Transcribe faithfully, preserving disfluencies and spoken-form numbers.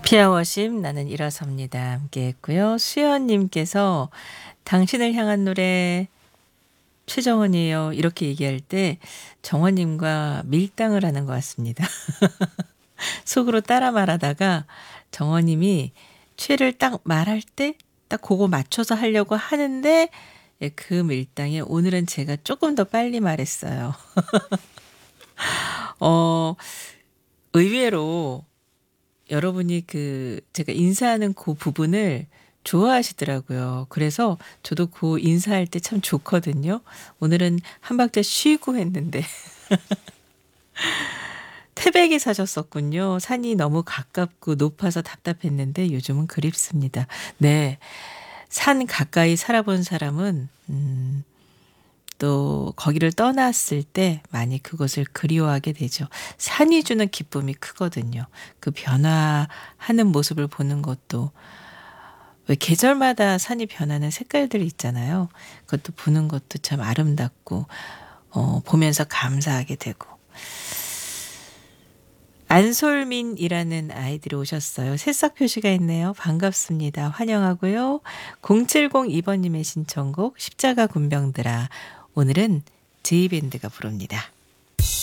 피아워심 나는 일어섭니다. 함께 했고요. 수연님께서 당신을 향한 노래 최정원이에요. 이렇게 얘기할 때 정원님과 밀당을 하는 것 같습니다. 속으로 따라 말하다가 정원님이 최를 딱 말할 때 딱 그거 맞춰서 하려고 하는데 예, 그 밀당에 오늘은 제가 조금 더 빨리 말했어요. 어, 의외로 여러분이 그 제가 인사하는 그 부분을 좋아하시더라고요. 그래서 저도 그 인사할 때 참 좋거든요. 오늘은 한 박자 쉬고 했는데 태백이 사셨었군요. 산이 너무 가깝고 높아서 답답했는데 요즘은 그립습니다. 네. 산 가까이 살아본 사람은 음 또 거기를 떠났을 때 많이 그것을 그리워하게 되죠. 산이 주는 기쁨이 크거든요. 그 변화하는 모습을 보는 것도 왜 계절마다 산이 변하는 색깔들이 있잖아요. 그것도 보는 것도 참 아름답고 어 보면서 감사하게 되고. 안솔민이라는 아이들이 오셨어요. 새싹 표시가 있네요. 반갑습니다. 환영하고요. 공칠공이 번님의 신청곡 십자가 군병들아. 오늘은 제이밴드가 부릅니다.